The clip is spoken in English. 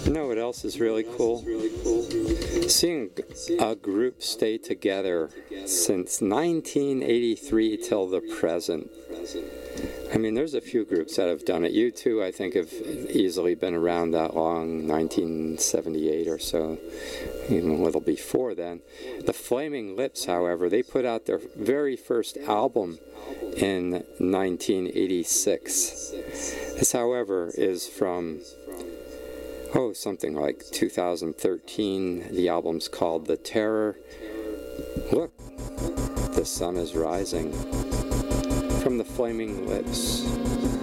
You know what else is really cool? Seeing a group stay together since 1983 till the present. I mean, there's a few groups that have done it. U2, I think, have easily been around that long, 1978 or so, even a little before then. The Flaming Lips, however, they put out their very first album in 1986. This, however, is from, something like 2013. The album's called The Terror. Look, the sun is rising. From the Flaming Lips.